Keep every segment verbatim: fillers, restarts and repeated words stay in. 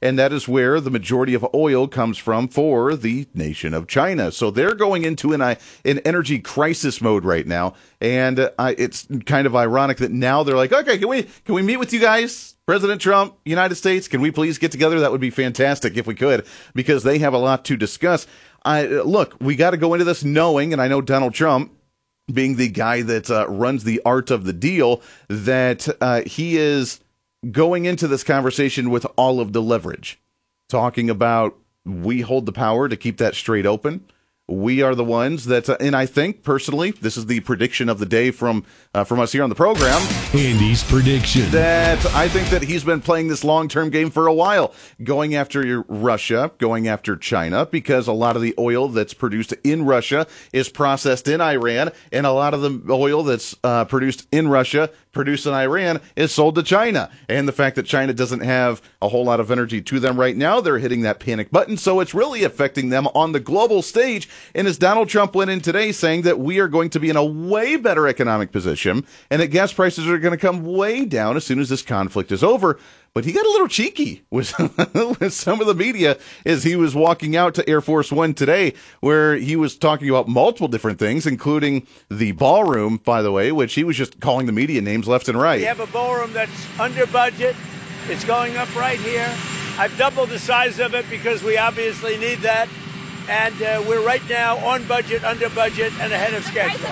and that is where the majority of oil comes from for the nation of China. So they're going into an, an energy crisis mode right now, and uh, it's kind of ironic that now they're like, okay, can we can we meet with you guys? President Trump, United States, can we please get together? That would be fantastic if we could, because they have a lot to discuss. I, look, we got to go into this knowing, and I know Donald Trump, being the guy that uh, runs the art of the deal, that uh, he is going into this conversation with all of the leverage, talking about we hold the power to keep that strait open. We are the ones that, uh, and I think personally, this is the prediction of the day from uh, from us here on the program. Andy's prediction. That I think that he's been playing this long-term game for a while, going after Russia, going after China, because a lot of the oil that's produced in Russia is processed in Iran, and a lot of the oil that's uh, produced in Russia, produced in Iran, is sold to China. And the fact that China doesn't have a whole lot of energy to them right now, they're hitting that panic button, so it's really affecting them on the global stage. And as Donald Trump went in today saying that we are going to be in a way better economic position and that gas prices are going to come way down as soon as this conflict is over. But he got a little cheeky with, with some of the media as he was walking out to Air Force One today, where he was talking about multiple different things, including the ballroom, by the way, which he was just calling the media names left and right. We have a ballroom that's under budget. It's going up right here. I've doubled the size of it because we obviously need that. And uh, we're right now on budget, under budget, and ahead of schedule.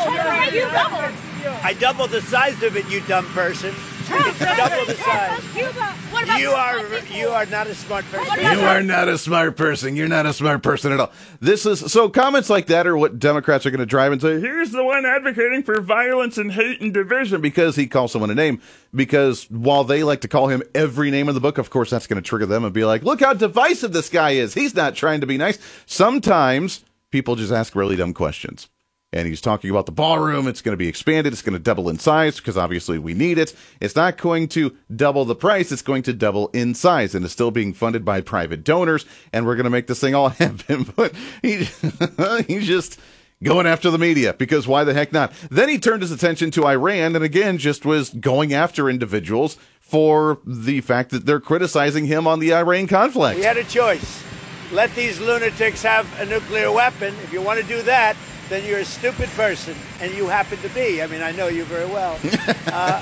I doubled the size of it, you dumb person. It's double the size. You are you are not a smart person. You are not a smart person. You're not a smart person at all. This is so comments like that are what Democrats are going to drive and say, here's the one advocating for violence and hate and division, because he calls someone a name. Because while they like to call him every name in the book, of course, that's going to trigger them and be like, look how divisive this guy is. He's not trying to be nice. Sometimes people just ask really dumb questions. And he's talking about the ballroom. It's going to be expanded. It's going to double in size because obviously we need it. It's not going to double the price. It's going to double in size, and it's still being funded by private donors. And we're going to make this thing all happen. But he, he's just going after the media, because why the heck not? Then he turned his attention to Iran and again just was going after individuals for the fact that they're criticizing him on the Iran conflict. We had a choice. Let these lunatics have a nuclear weapon. If you want to do that, then you're a stupid person, and you happen to be. I mean, I know you very well. Uh,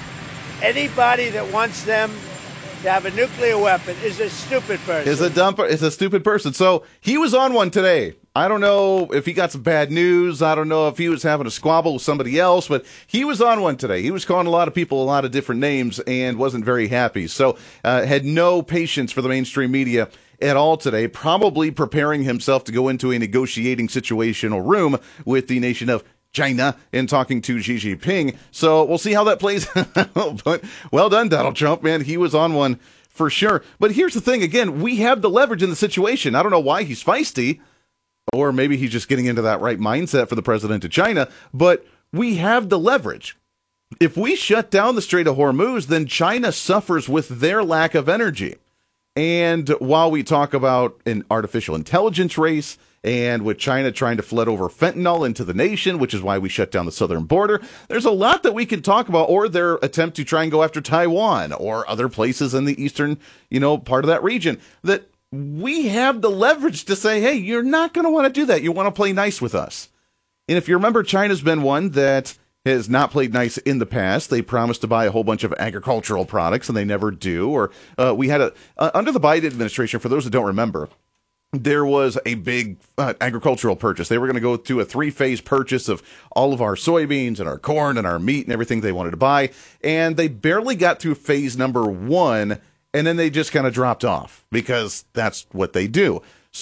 anybody that wants them to have a nuclear weapon is a stupid person. Is a dumper. Is a stupid person. So he was on one today. I don't know if he got some bad news. I don't know if he was having a squabble with somebody else, but he was on one today. He was calling a lot of people a lot of different names and wasn't very happy. So uh, had no patience for the mainstream media at all today, probably preparing himself to go into a negotiating situational room with the nation of China and talking to Xi Jinping. So we'll see how that plays out. But well done, Donald Trump, man. He was on one for sure. But here's the thing. Again, we have the leverage in the situation. I don't know why he's feisty, or maybe he's just getting into that right mindset for the president of China, but we have the leverage. If we shut down the Strait of Hormuz, then China suffers with their lack of energy. And while we talk about an artificial intelligence race, and with China trying to flood over fentanyl into the nation, which is why we shut down the southern border, there's a lot that we can talk about, or their attempt to try and go after Taiwan or other places in the eastern, you know, part of that region, that we have the leverage to say, hey, you're not going to want to do that. You want to play nice with us. And if you remember, China's been one that has not played nice in the past. They promised to buy a whole bunch of agricultural products, and they never do. Or uh, we had a, uh, under the Biden administration, for those that don't remember, there was a big uh, agricultural purchase. They were going to go to a three-phase purchase of all of our soybeans and our corn and our meat and everything they wanted to buy. And they barely got through phase number one, and then they just kind of dropped off because that's what they do.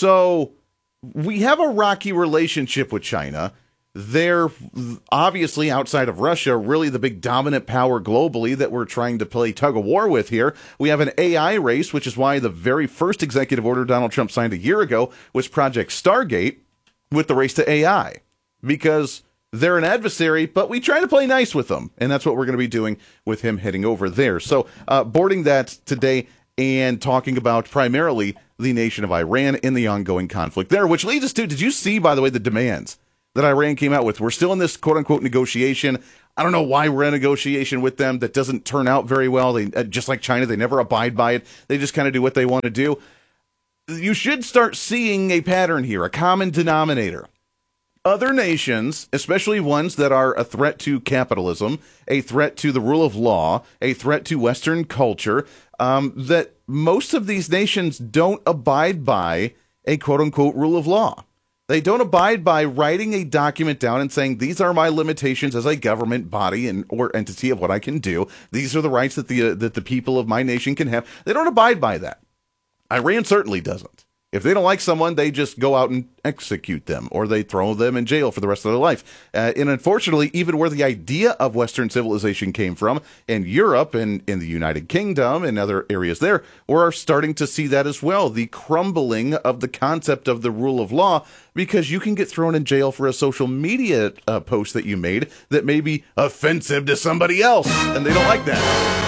So we have a rocky relationship with China. They're obviously, outside of Russia, really the big dominant power globally that we're trying to play tug of war with here. We have an A I race, which is why the very first executive order Donald Trump signed a year ago was Project Stargate, with the race to A I, because they're an adversary, but we try to play nice with them. And that's what we're going to be doing with him heading over there. So uh, boarding that today and talking about primarily the nation of Iran in the ongoing conflict there, which leads us to, did you see, by the way, the demands that Iran came out with? We're still in this quote-unquote negotiation. I don't know why we're in a negotiation with them that doesn't turn out very well. They uh, just like China, they never abide by it. They just kind of do what they want to do. You should start seeing a pattern here, a common denominator. Other nations, especially ones that are a threat to capitalism, a threat to the rule of law, a threat to Western culture, um, that most of these nations don't abide by a quote-unquote rule of law. They don't abide by writing a document down and saying, these are my limitations as a government body and or entity of what I can do. These are the rights that the uh, that the people of my nation can have. They don't abide by that. Iran certainly doesn't. If they don't like someone, they just go out and execute them, or they throw them in jail for the rest of their life. Uh, and unfortunately, even where the idea of Western civilization came from, in Europe and in the United Kingdom and other areas there, we're starting to see that as well, the crumbling of the concept of the rule of law, because you can get thrown in jail for a social media uh, post that you made that may be offensive to somebody else, and they don't like that.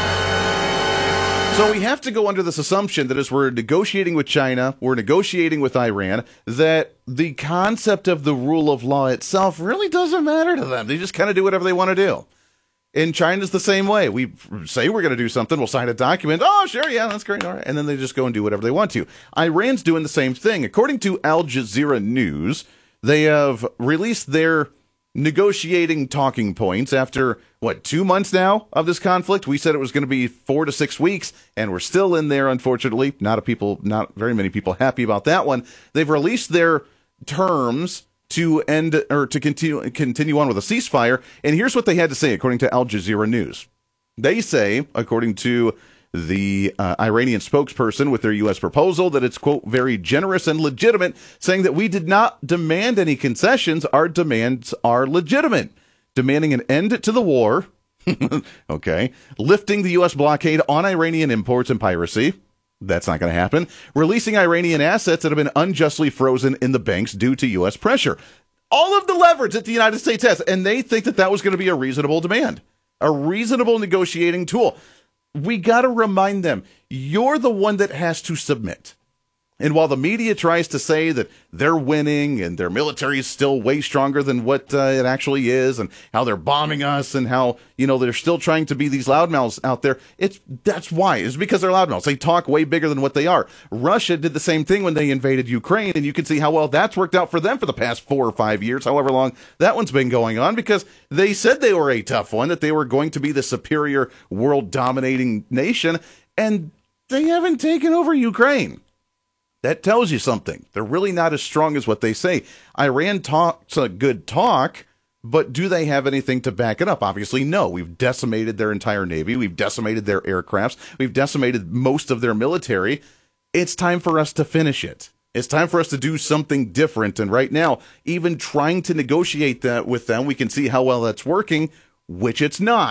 So we have to go under this assumption that as we're negotiating with China, we're negotiating with Iran, that the concept of the rule of law itself really doesn't matter to them. They just kind of do whatever they want to do. And China's the same way. We say we're going to do something, we'll sign a document. Oh, sure, yeah, that's great. All right. And then they just go and do whatever they want to. Iran's doing the same thing. According to Al Jazeera News, they have released their negotiating talking points after, what, two months now of this conflict? We said it was going to be four to six weeks, and we're still in there, unfortunately. Not a people, not very many people happy about that one. They've released their terms to end or to continue continue on with a ceasefire, and here's what they had to say, according to Al Jazeera News. They say, according to the uh, Iranian spokesperson with their U S proposal, that it's, quote, very generous and legitimate, saying that we did not demand any concessions. Our demands are legitimate. Demanding an end to the war, okay, lifting the U S blockade on Iranian imports and piracy. That's not going to happen. Releasing Iranian assets that have been unjustly frozen in the banks due to U S pressure. All of the leverage that the United States has, and they think that that was going to be a reasonable demand, a reasonable negotiating tool. We got to remind them, you're the one that has to submit. And while the media tries to say that they're winning and their military is still way stronger than what uh, it actually is, and how they're bombing us, and how, you know, they're still trying to be these loudmouths out there, it's that's why. It's because they're loudmouths. They talk way bigger than what they are. Russia did the same thing when they invaded Ukraine, and you can see how well that's worked out for them for the past four or five years, however long that one's been going on, because they said they were a tough one, that they were going to be the superior world-dominating nation, and they haven't taken over Ukraine. That tells you something. They're really not as strong as what they say. Iran talks a good talk, but do they have anything to back it up? Obviously, no. We've decimated their entire navy. We've decimated their aircrafts. We've decimated most of their military. It's time for us to finish it. It's time for us to do something different. And right now, even trying to negotiate that with them, we can see how well that's working, which it's not.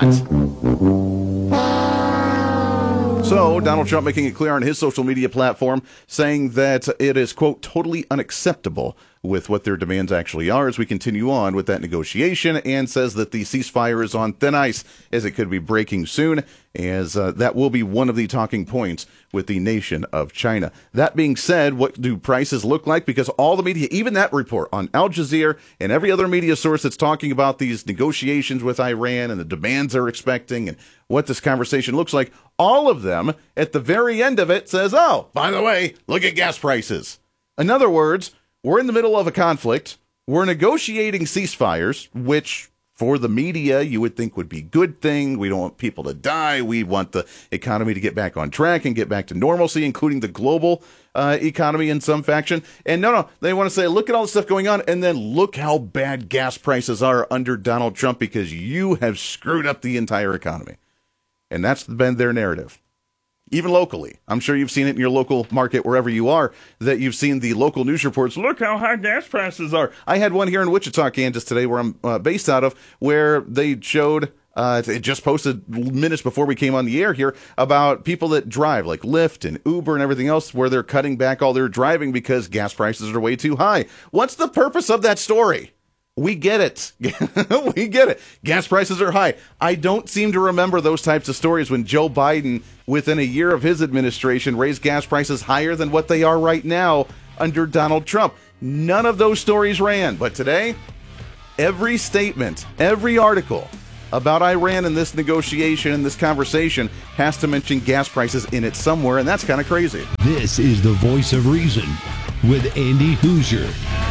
So, Donald Trump making it clear on his social media platform, saying that it is, quote, totally unacceptable with what their demands actually are as we continue on with that negotiation, and says that the ceasefire is on thin ice as it could be breaking soon, as uh, that will be one of the talking points with the nation of China. That being said, what do prices look like? Because all the media, even that report on Al Jazeera and every other media source that's talking about these negotiations with Iran and the demands they're expecting and what this conversation looks like, all of them at the very end of it says, oh, by the way, look at gas prices. In other words, we're in the middle of a conflict. We're negotiating ceasefires, which for the media you would think would be a good thing. We don't want people to die. We want the economy to get back on track and get back to normalcy, including the global uh, economy in some faction. And no, no, they want to say, look at all the stuff going on, and then look how bad gas prices are under Donald Trump because you have screwed up the entire economy. And that's been their narrative. Even locally. I'm sure you've seen it in your local market, wherever you are, that you've seen the local news reports. Look how high gas prices are. I had one here in Wichita, Kansas today, where I'm uh, based out of, where they showed, uh, it just posted minutes before we came on the air here, about people that drive, like Lyft and Uber and everything else, where they're cutting back all their driving because gas prices are way too high. What's the purpose of that story? We get it. We get it. Gas prices are high. I don't seem to remember those types of stories when Joe Biden, within a year of his administration, raised gas prices higher than what they are right now under Donald Trump. None of those stories ran. But today, every statement, every article about Iran and this negotiation and this conversation has to mention gas prices in it somewhere, and that's kind of crazy. This is the Voice of Reason with Andy Hoosier.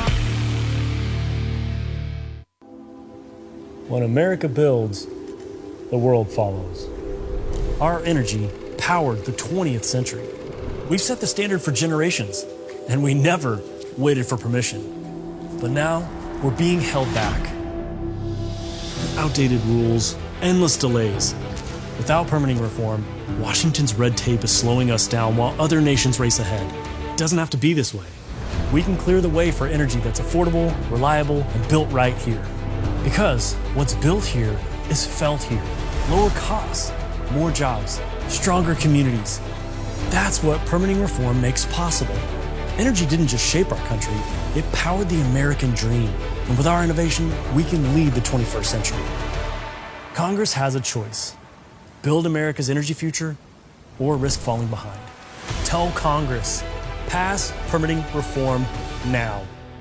When America builds, the world follows. Our energy powered the twentieth century. We've set the standard for generations, and we never waited for permission. But now, we're being held back. Outdated rules, endless delays. Without permitting reform, Washington's red tape is slowing us down while other nations race ahead. It doesn't have to be this way. We can clear the way for energy that's affordable, reliable, and built right here. Because what's built here is felt here. Lower costs, more jobs, stronger communities. That's what permitting reform makes possible. Energy didn't just shape our country, it powered the American dream. And with our innovation, we can lead the twenty-first century. Congress has a choice. Build America's energy future or risk falling behind. Tell Congress, pass permitting reform now.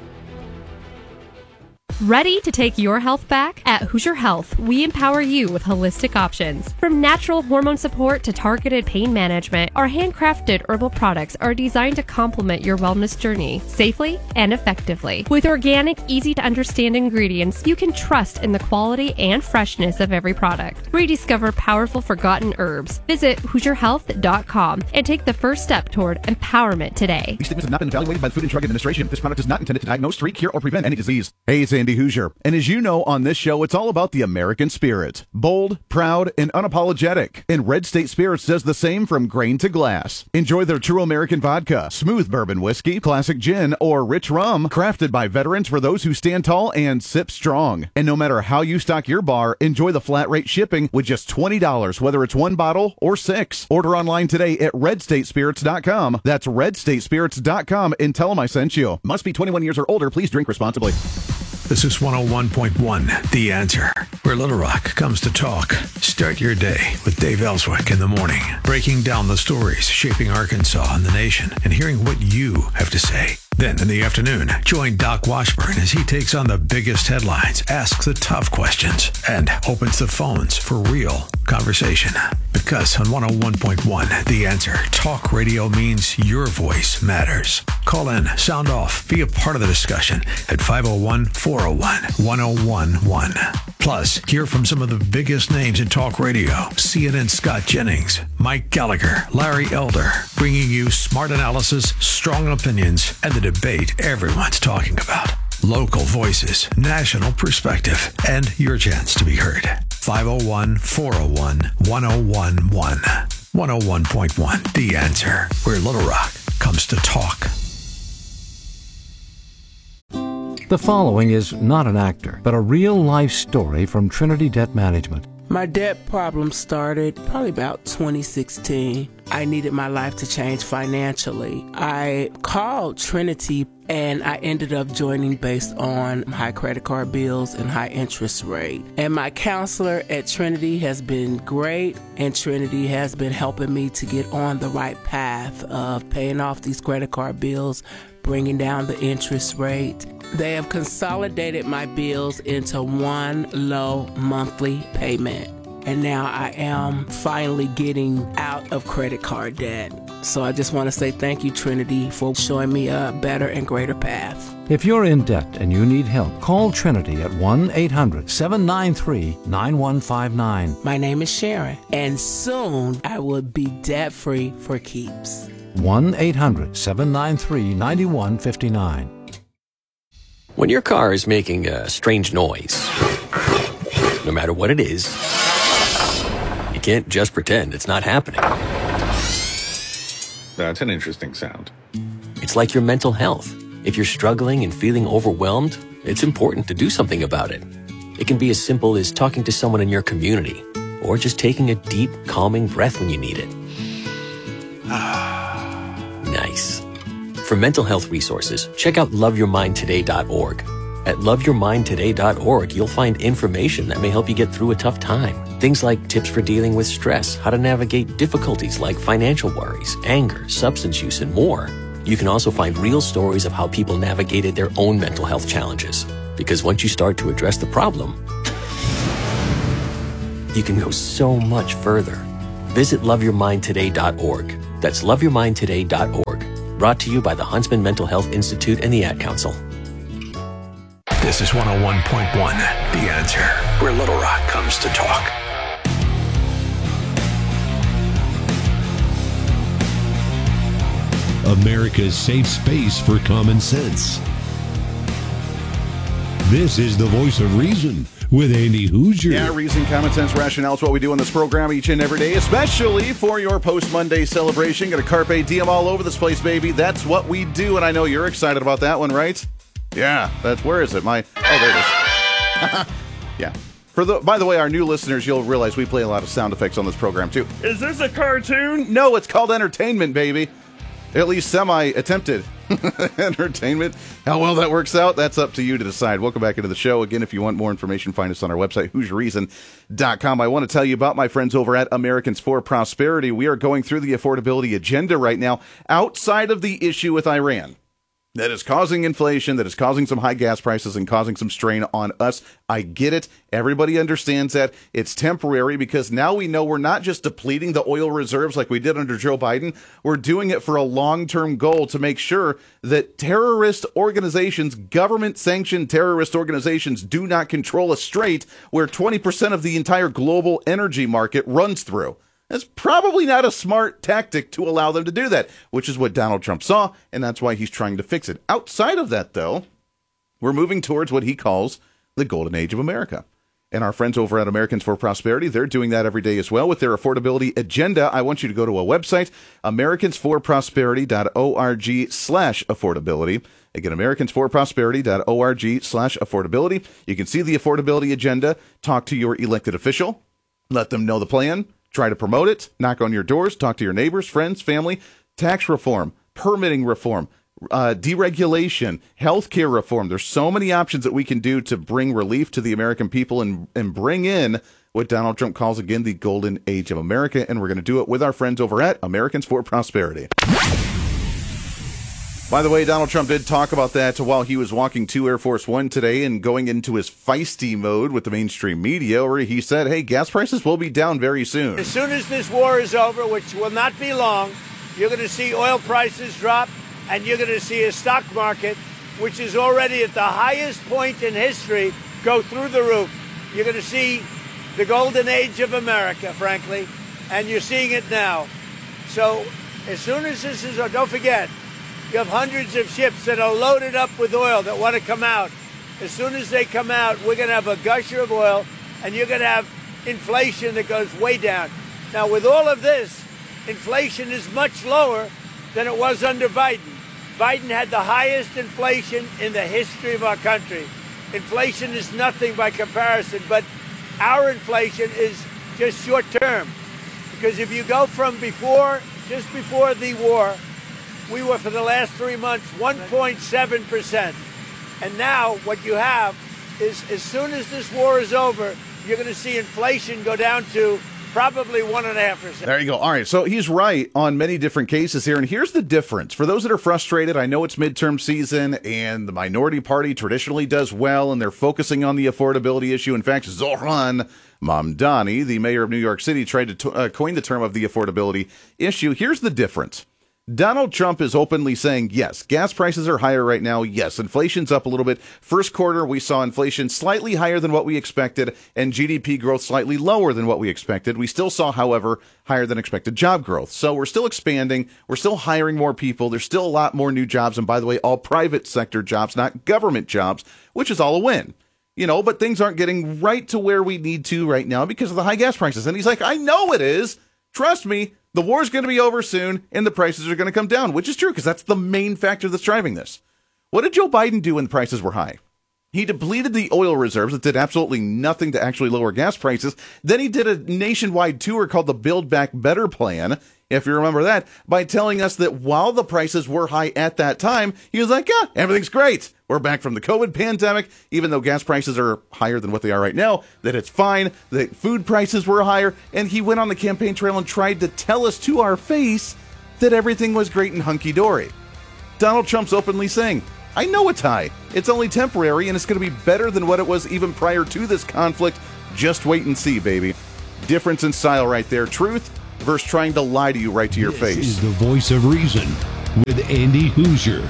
Ready to take your health back? At Hoosier Health, we empower you with holistic options. From natural hormone support to targeted pain management, our handcrafted herbal products are designed to complement your wellness journey safely and effectively. With organic, easy-to-understand ingredients, you can trust in the quality and freshness of every product. Rediscover powerful forgotten herbs. Visit Hoosier Health dot com and take the first step toward empowerment today. These statements have not been evaluated by the Food and Drug Administration. This product is not intended to diagnose, treat, cure, or prevent any disease. Hey, it's Andy Hoosier. And as you know, on this show, it's all about the American spirit. Bold, proud, and unapologetic. And Red State Spirits does the same from grain to glass. Enjoy their true American vodka, smooth bourbon whiskey, classic gin, or rich rum, crafted by veterans for those who stand tall and sip strong. And no matter how you stock your bar, enjoy the flat rate shipping with just twenty dollars, whether it's one bottle or six. Order online today at red state spirits dot com. That's red state spirits dot com and tell them I sent you. Must be twenty-one years or older. Please drink responsibly. This is one oh one point one, The Answer, where Little Rock comes to talk. Start your day with Dave Ellswick in the morning, breaking down the stories shaping Arkansas and the nation and hearing what you have to say. Then in the afternoon, join Doc Washburn as he takes on the biggest headlines, asks the tough questions, and opens the phones for real conversation. Because on one oh one point one, The Answer, talk radio means your voice matters. Call in, sound off, be a part of the discussion at five oh one, four oh one, one oh one one. Plus, hear from some of the biggest names in talk radio. C N N's Scott Jennings, Mike Gallagher, Larry Elder, bringing you smart analysis, strong opinions, and the debate everyone's talking about. Local voices, national perspective, and your chance to be heard. five oh one, four oh one, one oh one one. one oh one point one, The Answer, where Little Rock comes to talk. The following is not an actor, but a real-life story from Trinity Debt Management. My debt problem started probably about twenty sixteen. I needed my life to change financially. I called Trinity and I ended up joining based on high credit card bills and high interest rate. And my counselor at Trinity has been great, and Trinity has been helping me to get on the right path of paying off these credit card bills, bringing down the interest rate. They have consolidated my bills into one low monthly payment. And now I am finally getting out of credit card debt. So I just want to say thank you, Trinity, for showing me a better and greater path. If you're in debt and you need help, call Trinity at one eight hundred, seven nine three, nine one five nine. My name is Sharon, and soon I will be debt-free for keeps. one eight hundred, seven nine three, nine one five nine. When your car is making a strange noise, no matter what it is, you can't just pretend it's not happening. That's an interesting sound. It's like your mental health. If you're struggling and feeling overwhelmed, it's important to do something about it. It can be as simple as talking to someone in your community, or just taking a deep, calming breath when you need it. Nice. For mental health resources, check out love your mind today dot org. At love your mind today dot org, you'll find information that may help you get through a tough time. Things like tips for dealing with stress, how to navigate difficulties like financial worries, anger, substance use, and more. You can also find real stories of how people navigated their own mental health challenges. Because once you start to address the problem, you can go so much further. Visit love your mind today dot org. That's love your mind today dot org. Brought to you by the Huntsman Mental Health Institute and the Ad Council. This is one oh one point one, The Answer, where Little Rock comes to talk. America's safe space for common sense. This is the voice of reason with Andy Hoosier. Yeah, reason, common sense, rationale is what we do in this program each and every day, especially for your post-Monday celebration. Got a Carpe Diem all over this place, baby. That's what we do, and I know you're excited about that one, right? Yeah, that's, where is it? My, oh, there it is. Yeah. For the, by the way, our new listeners, you'll realize we play a lot of sound effects on this program, too. Is this a cartoon? No, it's called entertainment, baby. At least semi-attempted entertainment. How well that works out, that's up to you to decide. Welcome back into the show. Again, if you want more information, find us on our website, hoosier reason dot com. I want to tell you about my friends over at Americans for Prosperity. We are going through the affordability agenda right now outside of the issue with Iran. That is causing inflation, that is causing some high gas prices and causing some strain on us. I get it. Everybody understands that. It's temporary because now we know we're not just depleting the oil reserves like we did under Joe Biden. We're doing it for a long-term goal to make sure that terrorist organizations, government-sanctioned terrorist organizations, do not control a strait where twenty percent of the entire global energy market runs through. That's probably not a smart tactic to allow them to do that, which is what Donald Trump saw, and that's why he's trying to fix it. Outside of that, though, we're moving towards what he calls the golden age of America. And our friends over at Americans for Prosperity, they're doing that every day as well with their affordability agenda. I want you to go to a website, americans for prosperity dot org slash affordability. Again, americans for prosperity dot org slash affordability. You can see the affordability agenda, talk to your elected official, let them know the plan, try to promote it, knock on your doors, talk to your neighbors, friends, family, tax reform, permitting reform, uh, deregulation, healthcare reform. There's so many options that we can do to bring relief to the American people and, and bring in what Donald Trump calls, again, the golden age of America. And we're going to do it with our friends over at Americans for Prosperity. By the way, Donald Trump did talk about that while he was walking to Air Force One today and going into his feisty mode with the mainstream media, where he said, hey, gas prices will be down very soon. As soon as this war is over, which will not be long, you're going to see oil prices drop, and you're going to see a stock market, which is already at the highest point in history, go through the roof. You're going to see the golden age of America, frankly, and you're seeing it now. So as soon as this is, don't forget, you have hundreds of ships that are loaded up with oil that want to come out. As soon as they come out, we're going to have a gusher of oil, and you're going to have inflation that goes way down. Now, with all of this, inflation is much lower than it was under Biden. Biden had the highest inflation in the history of our country. Inflation is nothing by comparison, but our inflation is just short term. Because if you go from before, just before the war, we were for the last three months one point seven percent. And now what you have is as soon as this war is over, you're going to see inflation go down to probably one and a half percent. There you go. All right. So he's right on many different cases here. And here's the difference. For those that are frustrated, I know it's midterm season and the minority party traditionally does well and they're focusing on the affordability issue. In fact, Zohran Mamdani, the mayor of New York City, tried to t- uh, coin the term of the affordability issue. Here's the difference. Donald Trump is openly saying, yes, gas prices are higher right now. Yes, inflation's up a little bit. First quarter, we saw inflation slightly higher than what we expected and G D P growth slightly lower than what we expected. We still saw, however, higher than expected job growth. So we're still expanding. We're still hiring more people. There's still a lot more new jobs. And by the way, all private sector jobs, not government jobs, which is all a win. You know, but things aren't getting right to where we need to right now because of the high gas prices. And he's like, I know it is. Trust me. The war's going to be over soon, and the prices are going to come down, which is true, because that's the main factor that's driving this. What did Joe Biden do when the prices were high? He depleted the oil reserves. That did absolutely nothing to actually lower gas prices. Then he did a nationwide tour called the Build Back Better plan, if you remember that, by telling us that while the prices were high at that time, he was like, yeah, everything's great. We're back from the COVID pandemic, even though gas prices are higher than what they are right now, that it's fine, that food prices were higher, and he went on the campaign trail and tried to tell us to our face that everything was great and hunky-dory. Donald Trump's openly saying, I know it's high. It's only temporary, and it's going to be better than what it was even prior to this conflict. Just wait and see, baby. Difference in style right there. Truth versus trying to lie to you right to your This face. is the voice of reason with Andy Hoosier.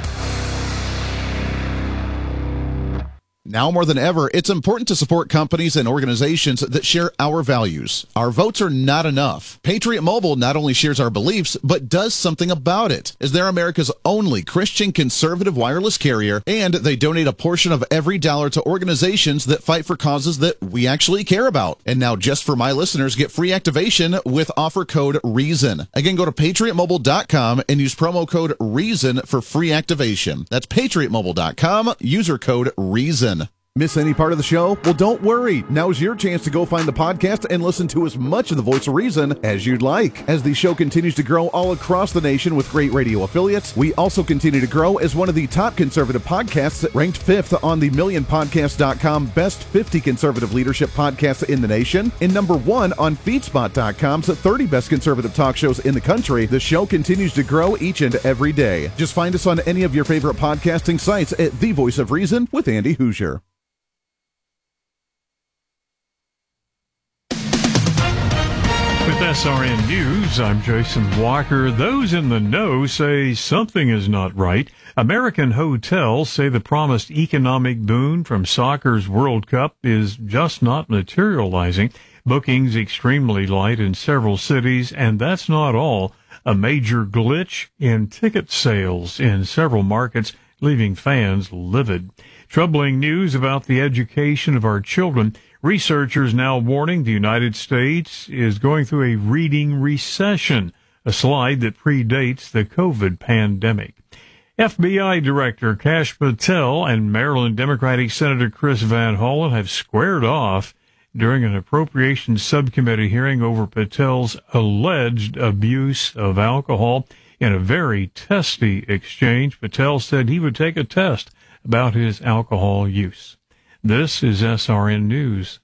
Now more than ever, it's important to support companies and organizations that share our values. Our votes are not enough. Patriot Mobile not only shares our beliefs, but does something about it, as they're America's only Christian conservative wireless carrier, and they donate a portion of every dollar to organizations that fight for causes that we actually care about. And now, just for my listeners, get free activation with offer code REASON. Again, go to patriot mobile dot com and use promo code REASON for free activation. That's patriot mobile dot com, user code REASON. Miss any part of the show? Well, don't worry. Now's your chance to go find the podcast and listen to as much of the Voice of Reason as you'd like. As the show continues to grow all across the nation with great radio affiliates, we also continue to grow as one of the top conservative podcasts, ranked fifth on the million podcast dot com Best fifty Conservative Leadership Podcasts in the nation, and number one on feedspot dot com's thirty Best Conservative Talk Shows in the country. The show continues to grow each and every day. Just find us on any of your favorite podcasting sites at The Voice of Reason with Andy Hoosier. With S R N News, I'm Jason Walker. Those in the know say something is not right. American hotels say the promised economic boon from soccer's World Cup is just not materializing. Bookings extremely light in several cities, and that's not all. A major glitch in ticket sales in several markets, leaving fans livid. Troubling news about the education of our children. Researchers now warning the United States is going through a reading recession, a slide that predates the COVID pandemic. F B I Director Kash Patel and Maryland Democratic Senator Chris Van Hollen have squared off during an appropriations subcommittee hearing over Patel's alleged abuse of alcohol. In a very testy exchange, Patel said he would take a test about his alcohol use. This is S R N News.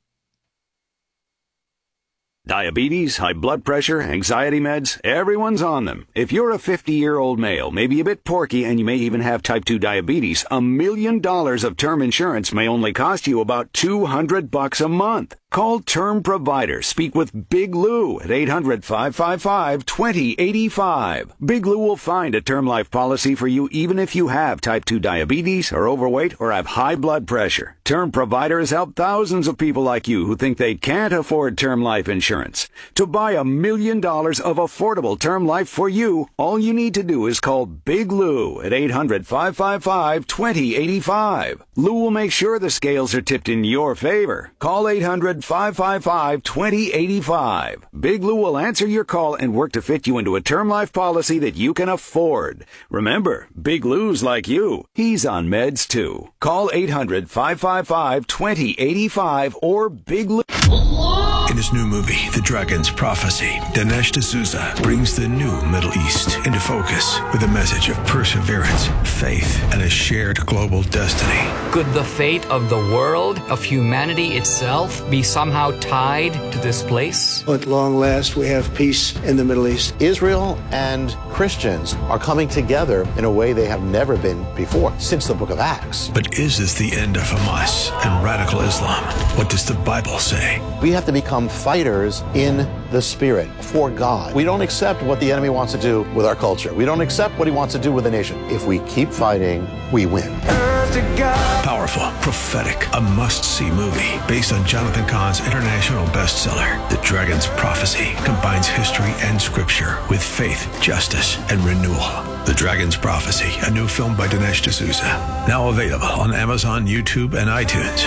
Diabetes, high blood pressure, anxiety meds, everyone's on them. If you're a fifty-year-old male, maybe a bit porky, and you may even have type two diabetes, a million dollars of term insurance may only cost you about two hundred bucks a month. Call Term Provider. Speak with Big Lou at eight hundred, five five five, two zero eight five. Big Lou will find a term life policy for you even if you have type two diabetes, are overweight, or have high blood pressure. Term Provider has helped thousands of people like you who think they can't afford term life insurance. To buy a million dollars of affordable term life for you, all you need to do is call Big Lou at eight hundred, five five five, two zero eight five. Lou will make sure the scales are tipped in your favor. Call eight hundred, five five five, two zero eight five. Big Lou will answer your call and work to fit you into a term life policy that you can afford. Remember, Big Lou's like you. He's on meds too. Call eight hundred, five five five, two zero eight five or Big Lou. In his new movie, The Dragon's Prophecy, Dinesh D'Souza brings the new Middle East into focus with a message of perseverance, faith, and a shared global destiny. Could the fate of the world, of humanity itself, be somehow tied to this place? At long last, we have peace in the Middle East. Israel and Christians are coming together in a way they have never been before, since the book of Acts. But is this the end of Hamas and radical Islam? What does the Bible say? We have to become fighters in the spirit for God. We don't accept what the enemy wants to do with our culture. We don't accept what he wants to do with the nation. If we keep fighting, we win. Powerful, prophetic, a must-see movie based on Jonathan Cahn's international bestseller, The Dragon's Prophecy, combines history and scripture with faith, justice, and renewal. The Dragon's Prophecy, a new film by Dinesh D'Souza, now available on Amazon, YouTube, and iTunes.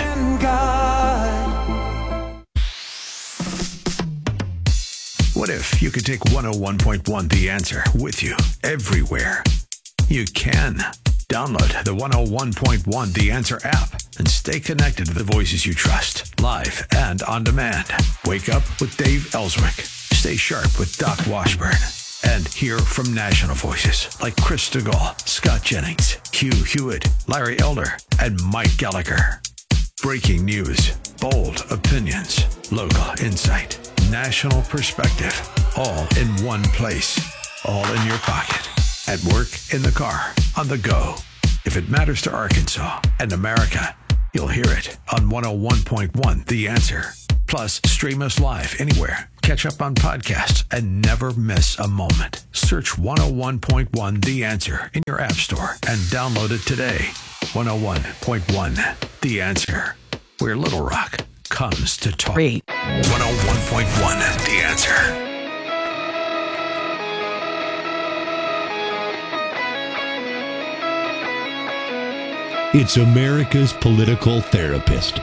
What if you could take one oh one point one The Answer with you everywhere? You can. Download the one oh one point one The Answer app and stay connected to the voices you trust, live and on demand. Wake up with Dave Ellswick. Stay sharp with Doc Washburn. And hear from national voices like Chris DeGaulle, Scott Jennings, Hugh Hewitt, Larry Elder, and Mike Gallagher. Breaking news, bold opinions, local insight, national perspective, all in one place, all in your pocket. At work, in the car, on the go. If it matters to Arkansas and America, you'll hear it on one oh one point one The Answer. Plus, stream us live anywhere. Catch up on podcasts and never miss a moment. Search one oh one point one The Answer in your app store and download it today. one oh one point one The Answer, where Little Rock comes to talk. one oh one point one The Answer. It's America's political therapist.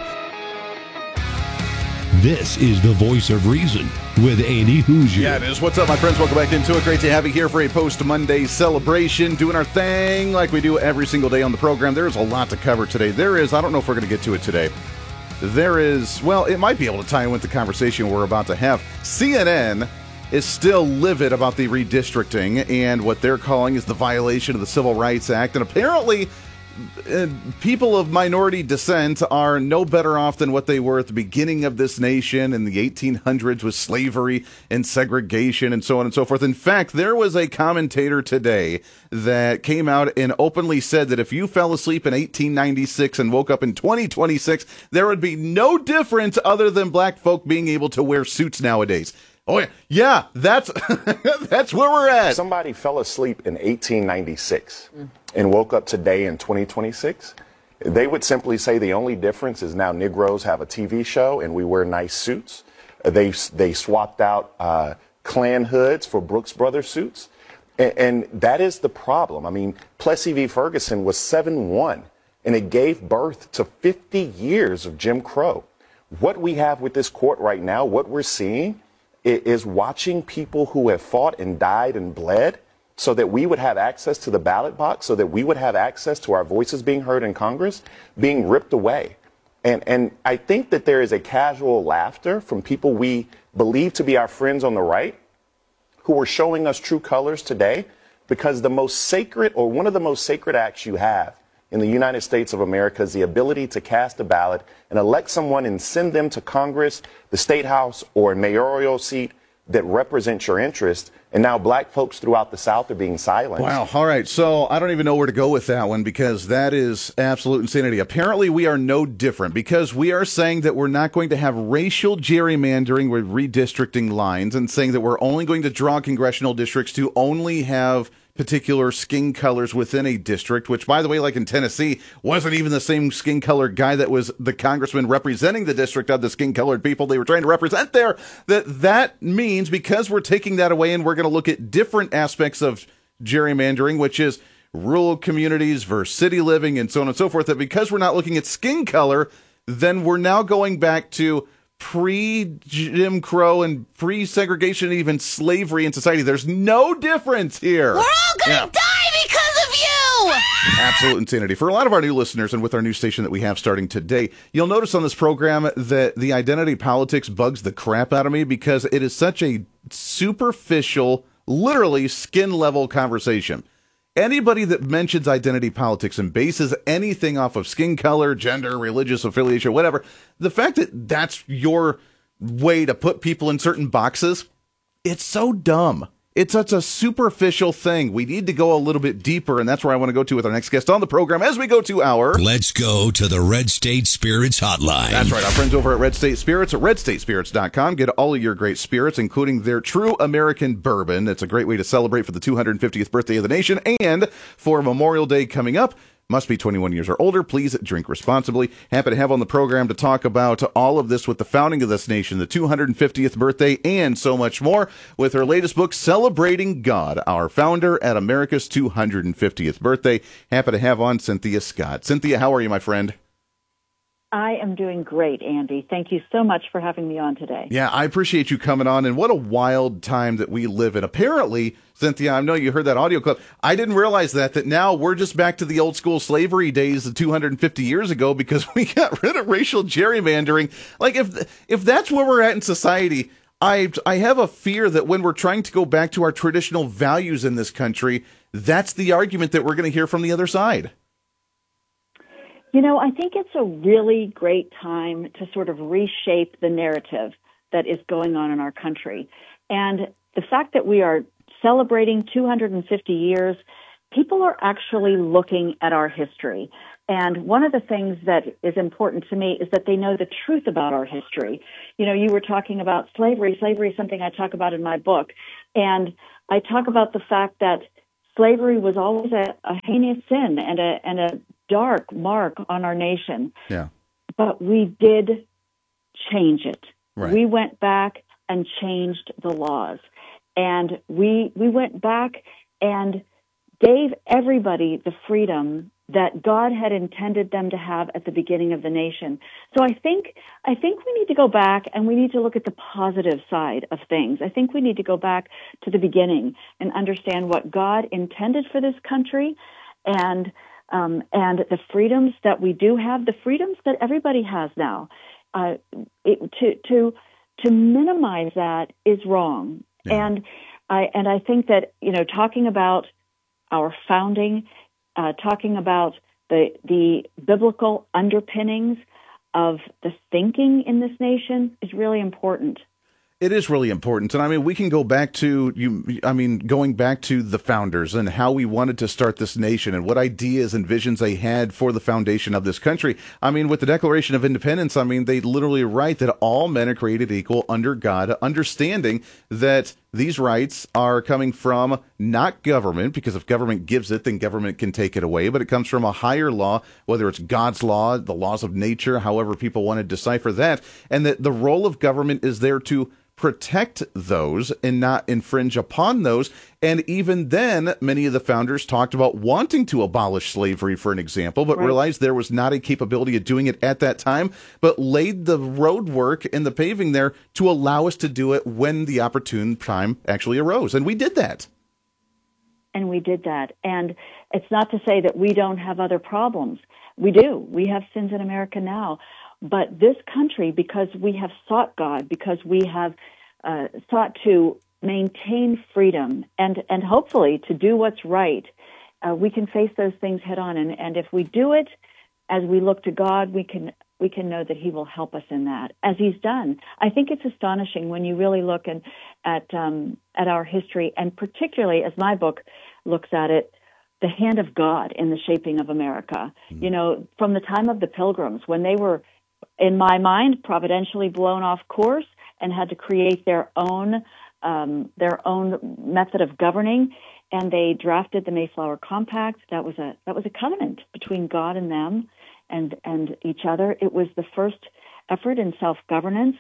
This is the voice of reason with Andy Hoosier. Yeah, it is. What's up, my friends? Welcome back into it. Great to have you here for a post-Monday celebration, doing our thing like we do every single day on the program. There is a lot to cover today. There is, I don't know if we're going to get to it today. There is, well, it might be able to tie in with the conversation we're about to have. C N N is still livid about the redistricting and what they're calling is the violation of the Civil Rights Act. And apparently, Uh, people of minority descent are no better off than what they were at the beginning of this nation in the eighteen hundreds with slavery and segregation and so on and so forth. In fact, there was a commentator today that came out and openly said that if you fell asleep in eighteen ninety-six and woke up in twenty twenty-six, there would be no difference other than black folk being able to wear suits nowadays. Oh, yeah, yeah that's that's where we're at. Somebody fell asleep in eighteen ninety-six mm. and woke up today in twenty twenty-six. They would simply say the only difference is now Negroes have a T V show and we wear nice suits. They they swapped out uh, Klan hoods for Brooks Brothers suits. And, and that is the problem. I mean, Plessy v. Ferguson was seven one, and it gave birth to fifty years of Jim Crow. What we have with this court right now, what we're seeing, is watching people who have fought and died and bled so that we would have access to the ballot box, so that we would have access to our voices being heard in Congress, being ripped away. And and I think that there is a casual laughter from people we believe to be our friends on the right who are showing us true colors today, because the most sacred, or one of the most sacred acts you have in the United States of America is the ability to cast a ballot and elect someone and send them to Congress, the State House, or a mayoral seat that represents your interest. And now black folks throughout the South are being silenced. Wow. All right. So I don't even know where to go with that one, because that is absolute insanity. Apparently, we are no different, because we are saying that we're not going to have racial gerrymandering with redistricting lines, and saying that we're only going to draw congressional districts to only have particular skin colors within a district, which, by the way, like in Tennessee, wasn't even the same skin colored guy that was the congressman representing the district of the skin colored people they were trying to represent there. That that means, because we're taking that away and we're going to look at different aspects of gerrymandering, which is rural communities versus city living and so on and so forth, that because we're not looking at skin color, then we're now going back to pre-Jim Crow and pre-segregation and even slavery in society. There's no difference here. We're all going to yeah. die because of you! Absolute insanity. For a lot of our new listeners, and with our new station that we have starting today, you'll notice on this program that the identity politics bugs the crap out of me, because it is such a superficial, literally skin-level conversation. Anybody that mentions identity politics and bases anything off of skin color, gender, religious affiliation, whatever, the fact that that's your way to put people in certain boxes, it's so dumb. It's such a superficial thing. We need to go a little bit deeper, and that's where I want to go to with our next guest on the program as we go to our... Let's go to the Red State Spirits Hotline. That's right. Our friends over at Red State Spirits at red state spirits dot com get all of your great spirits, including their True American Bourbon. It's a great way to celebrate for the two hundred fiftieth birthday of the nation, and for Memorial Day coming up. Must be twenty-one years or older. Please drink responsibly. Happy to have on the program to talk about all of this with the founding of this nation, the two hundred fiftieth birthday, and so much more with her latest book, Celebrating God, our founder at America's two hundred fiftieth birthday. Happy to have on Cynthia Scott. Cynthia, how are you, my friend? I am doing great, Andy. Thank you so much for having me on today. Yeah, I appreciate you coming on, and what a wild time that we live in. Apparently, Cynthia, I know you heard that audio clip. I didn't realize that, that now we're just back to the old school slavery days of two hundred fifty years ago, because we got rid of racial gerrymandering. Like, if if that's where we're at in society, I I have a fear that when we're trying to go back to our traditional values in this country, that's the argument that we're going to hear from the other side. You know, I think it's a really great time to sort of reshape the narrative that is going on in our country. And the fact that we are celebrating two hundred fifty years, people are actually looking at our history. And one of the things that is important to me is that they know the truth about our history. You know, you were talking about slavery. Slavery is something I talk about in my book. And I talk about the fact that slavery was always a, a heinous sin and a, and a dark mark on our nation. Yeah. But we did change it. Right. We went back and changed the laws. And we we went back and gave everybody the freedom that God had intended them to have at the beginning of the nation. So I think I think we need to go back and we need to look at the positive side of things. I think we need to go back to the beginning and understand what God intended for this country, and um, and the freedoms that we do have, the freedoms that everybody has now. Uh, it, to to to minimize that is wrong, yeah. and I and I think that, you know, talking about our founding, uh, talking about the the biblical underpinnings of the thinking in this nation is really important. It is really important. And I mean, we can go back to you. I mean, going back to the founders and how we wanted to start this nation and what ideas and visions they had for the foundation of this country. I mean, with the Declaration of Independence, I mean, they literally write that all men are created equal under God, understanding that these rights are coming from not government, because if government gives it, then government can take it away. But it comes from a higher law, whether it's God's law, the laws of nature, however people want to decipher that. And that the role of government is there to protect those and not infringe upon those. And even then, many of the founders talked about wanting to abolish slavery, for an example, but right. realized there was not a capability of doing it at that time, but laid the road work and the paving there to allow us to do it when the opportune time actually arose. And we did that. And we did that. And it's not to say that we don't have other problems. We do. We have sins in America now. But this country, because we have sought God, because we have uh, sought to maintain freedom and, and hopefully to do what's right, uh, we can face those things head on. And, and if we do it as we look to God, we can we can know that He will help us in that, as He's done. I think it's astonishing when you really look and, at um, at our history, and particularly as my book looks at it, the hand of God in the shaping of America. Mm-hmm. You know, from the time of the Pilgrims, when they were, in my mind, providentially blown off course and had to create their own um, their own method of governing, and they drafted the Mayflower Compact. That was a that was a covenant between God and them, and and each other. It was the first effort in self-governance,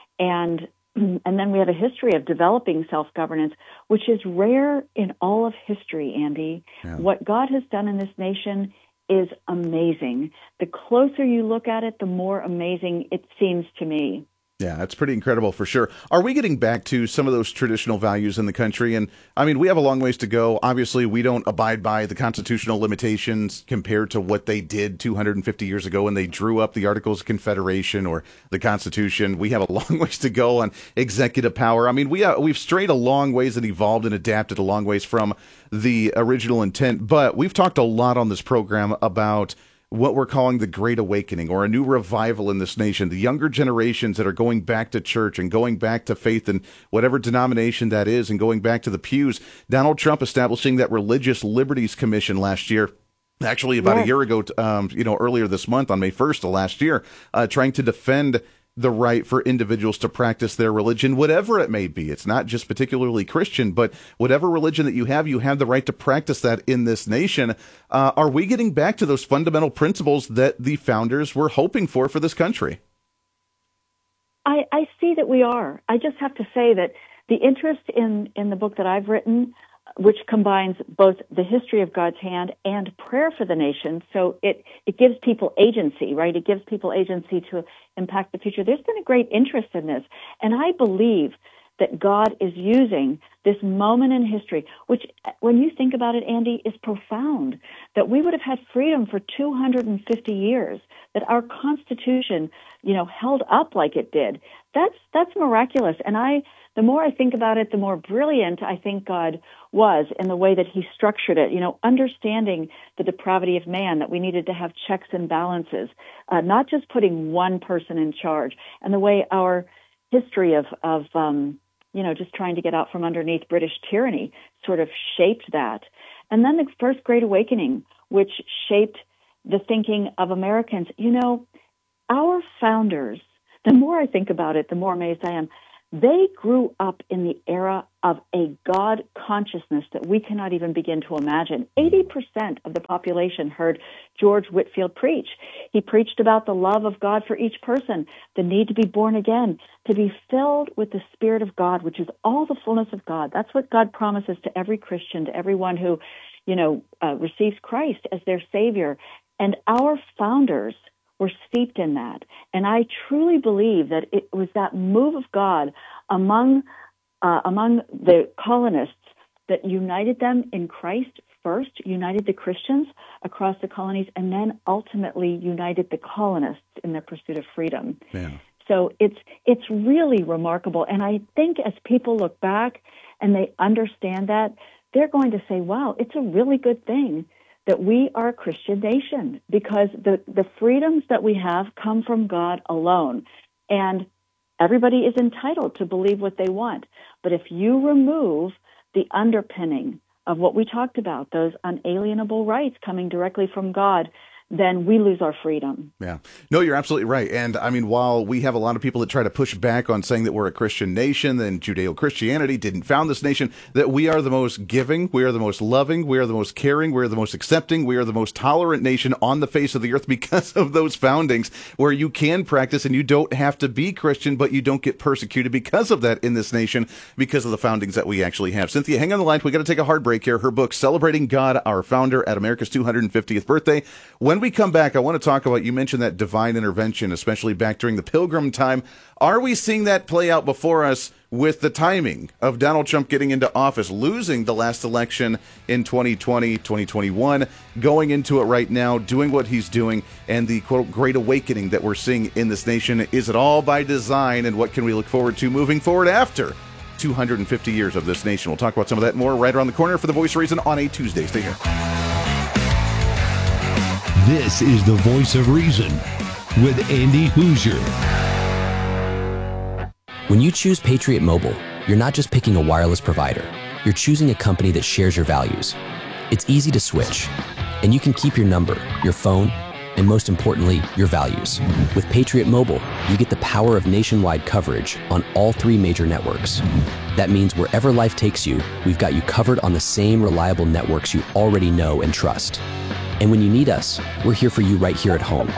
and and then we have a history of developing self-governance, which is rare in all of history. Andy, yeah. What God has done in this nation is amazing. The closer you look at it, the more amazing it seems to me. Yeah, it's pretty incredible for sure. Are we getting back to some of those traditional values in the country? And I mean, we have a long ways to go. Obviously, we don't abide by the constitutional limitations compared to what they did two hundred fifty years ago when they drew up the Articles of Confederation or the Constitution. We have a long ways to go on executive power. I mean, we uh, we've strayed a long ways and evolved and adapted a long ways from the original intent. But we've talked a lot on this program about what we're calling the Great Awakening, or a new revival in this nation. The younger generations that are going back to church and going back to faith in whatever denomination that is, and going back to the pews. Donald Trump establishing that Religious Liberties Commission last year, actually about yeah. a year ago, um, you know, earlier this month on May first of last year, uh, trying to defend the right for individuals to practice their religion, whatever it may be. It's not just particularly Christian, but whatever religion that you have, you have the right to practice that in this nation. Uh, are we getting back to those fundamental principles that the founders were hoping for for this country? I, I see that we are. I just have to say that the interest in, in the book that I've written, which combines both the history of God's hand and prayer for the nation. So it, it gives people agency, right? It gives people agency to impact the future. There's been a great interest in this. And I believe that God is using this moment in history, which, when you think about it, Andy, is profound, that we would have had freedom for two hundred fifty years, that our Constitution, you know, held up like it did. That's, that's miraculous. And I, the more I think about it, the more brilliant I think God was in the way that He structured it, you know, understanding the depravity of man, that we needed to have checks and balances, uh, not just putting one person in charge, and the way our history of, of um, you know, just trying to get out from underneath British tyranny sort of shaped that. And then the First Great Awakening, which shaped the thinking of Americans. You know, our founders, the more I think about it, the more amazed I am. They grew up in the era of a God consciousness that we cannot even begin to imagine. eighty percent of the population heard George Whitefield preach. He preached about the love of God for each person, the need to be born again, to be filled with the Spirit of God, which is all the fullness of God. That's what God promises to every Christian, to everyone who, you know, uh, receives Christ as their Savior. And our founders were steeped in that. And I truly believe that it was that move of God among uh, among the colonists that united them in Christ first, united the Christians across the colonies, and then ultimately united the colonists in their pursuit of freedom. Yeah. So it's it's really remarkable. And I think as people look back and they understand that, they're going to say, wow, it's a really good thing that we are a Christian nation, because the, the freedoms that we have come from God alone. And everybody is entitled to believe what they want. But if you remove the underpinning of what we talked about, those unalienable rights coming directly from God, then we lose our freedom. Yeah. No, you're absolutely right. And I mean, while we have a lot of people that try to push back on saying that we're a Christian nation, then Judeo-Christianity didn't found this nation, that we are the most giving, we are the most loving, we are the most caring, we are the most accepting, we are the most tolerant nation on the face of the earth because of those foundings, where you can practice and you don't have to be Christian, but you don't get persecuted because of that in this nation, because of the foundings that we actually have. Cynthia, hang on the line. We got to take a hard break here. Her book, Celebrating God, Our Founder, at America's two hundred fiftieth birthday. When we come back, I want to talk about, you mentioned that divine intervention, especially back during the Pilgrim time. Are we seeing that play out before us with the timing of Donald Trump getting into office, losing the last election in twenty twenty, twenty twenty-one, going into it right now, doing what he's doing, and the, quote, great awakening that we're seeing in this nation? Is it all by design, and what can we look forward to moving forward after two hundred fifty years of this nation? We'll talk about some of that more right around the corner for The Voice of Reason on a Tuesday. Stay here. This is The Voice of Reason with Andy Hoosier. When you choose Patriot Mobile, you're not just picking a wireless provider. You're choosing a company that shares your values. It's easy to switch, and you can keep your number, your phone, and most importantly, your values. With Patriot Mobile, you get the power of nationwide coverage on all three major networks. That means wherever life takes you, we've got you covered on the same reliable networks you already know and trust. And when you need us, we're here for you right here at home.